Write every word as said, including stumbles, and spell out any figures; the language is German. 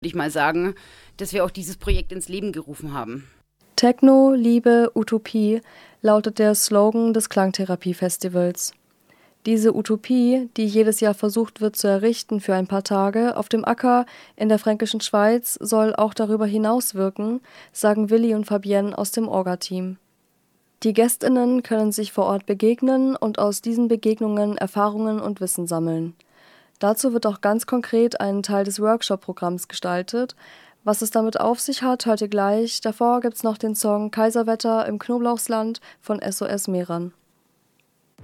Ich mal sagen, dass wir auch dieses Projekt ins Leben gerufen haben. Techno, Liebe, Utopie lautet der Slogan des Klangtherapie-Festivals. Diese Utopie, die jedes Jahr versucht wird zu errichten für ein paar Tage auf dem Acker in der fränkischen Schweiz, soll auch darüber hinaus wirken, sagen Willi und Fabienne aus dem Orga-Team. Die GästInnen können sich vor Ort begegnen und aus diesen Begegnungen Erfahrungen und Wissen sammeln. Dazu wird auch ganz konkret ein Teil des Workshop-Programms gestaltet. Was es damit auf sich hat, hört ihr gleich. Davor gibt's noch den Song Kaiserwetter im Knoblauchsland von S O S Meran.